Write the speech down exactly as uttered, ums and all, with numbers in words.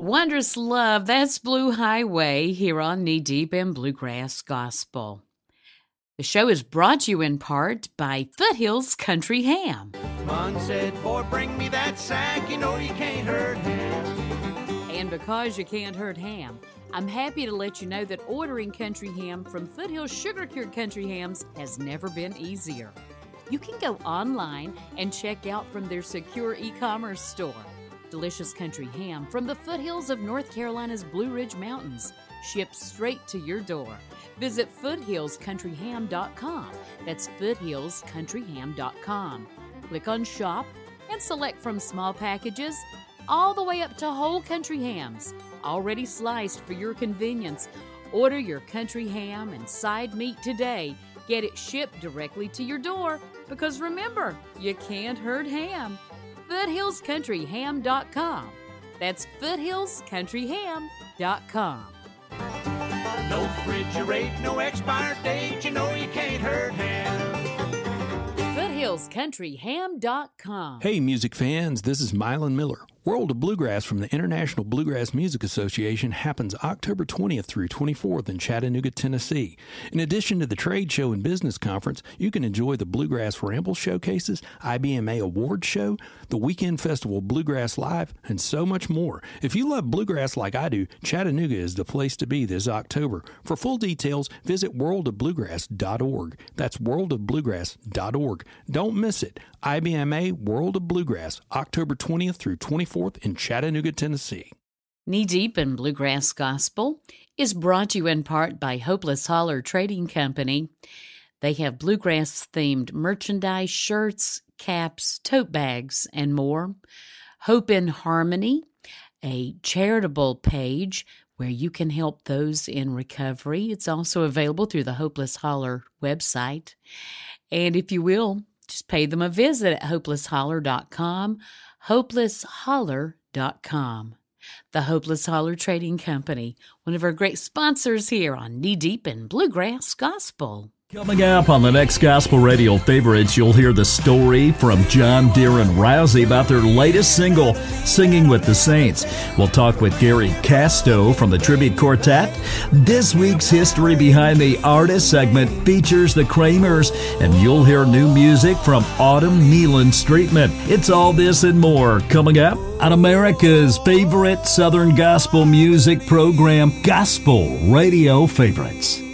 Wondrous Love, that's Blue Highway here on Knee Deep in Bluegrass Gospel. The show is brought to you in part by Foothills Country Ham. Mom said, boy, bring me that sack, you know you can't hurt ham. And because you can't hurt ham, I'm happy to let you know that ordering country ham from Foothills Sugar-Cured Country Hams has never been easier. You can go online and check out from their secure e-commerce store. Delicious country ham from the foothills of North Carolina's Blue Ridge Mountains, shipped straight to your door. Visit foothills country ham dot com. That's foothills country ham dot com. Click on Shop and select from small packages all the way up to whole country hams, already sliced for your convenience. Order your country ham and side meat today. Get it shipped directly to your door because remember, you can't hurt ham. foothills country ham dot com. That's foothills country ham dot com. No refrigerate, no expired date, you know you can't hurt ham. foothills country ham dot com. Hey, music fans, this is Mylon Miller. World of Bluegrass from the International Bluegrass Music Association happens October twentieth through twenty-fourth in Chattanooga, Tennessee. In addition to the trade show and business conference, you can enjoy the Bluegrass Ramble showcases, I B M A Awards show, the Weekend Festival Bluegrass Live, and so much more. If you love bluegrass like I do, Chattanooga is the place to be this October. For full details, visit world of bluegrass dot org. That's world of bluegrass dot org. Don't miss it. I B M A World of Bluegrass, October twentieth through twenty-fourth in Chattanooga, Tennessee. Knee Deep in Bluegrass Gospel is brought to you in part by Hopeless Holler Trading Company. They have bluegrass-themed merchandise, shirts, caps, tote bags, and more. Hope in Harmony, a charitable page where you can help those in recovery. It's also available through the Hopeless Holler website. And if you will, just pay them a visit at hopeless holler dot com, hopeless holler dot com. The Hopeless Holler Trading Company, one of our great sponsors here on Knee Deep in Bluegrass Gospel. Coming up on the next Gospel Radio Favorites, you'll hear the story from John Deere and Rousey about their latest single, Singing with the Saints. We'll talk with Gary Casto from the Tribute Quartet. This week's History Behind the Artist segment features the Kramers, and you'll hear new music from Autumn Nealon Streetman. It's all this and more coming up on America's favorite Southern gospel music program, Gospel Radio Favorites.